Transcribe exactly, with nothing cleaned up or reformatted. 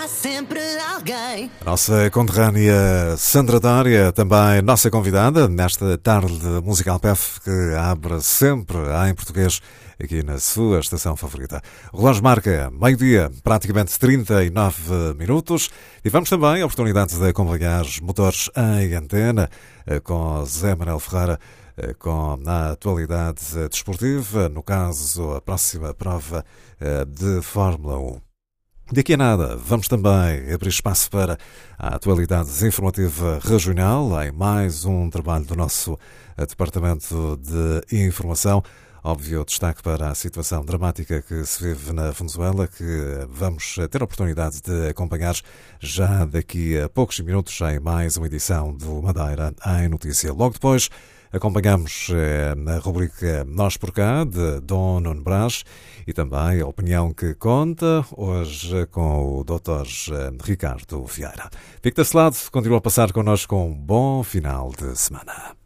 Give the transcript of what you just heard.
sempre alguém. A nossa conterrânea Sandra Dória, também nossa convidada nesta tarde musical P F que abre sempre em português aqui na sua estação favorita. O relógio marca meio-dia, praticamente trinta e nove minutos. E vamos também a oportunidade de acompanhar os motores em antena com Zé Manuel Ferreira, com a atualidade desportiva, no caso a próxima prova de Fórmula um. Daqui a nada, vamos também abrir espaço para a atualidade informativa regional em mais um trabalho do nosso Departamento de Informação. Óbvio, destaque para a situação dramática que se vive na Venezuela, que vamos ter a oportunidade de acompanhar já daqui a poucos minutos em mais uma edição do Madeira em Notícia. Logo depois, acompanhamos eh, na rubrica Nós por Cá, de Dom Nuno Brás, e também a opinião que conta, hoje com o doutor Ricardo Vieira. Fique desse lado, continua a passar connosco um bom final de semana.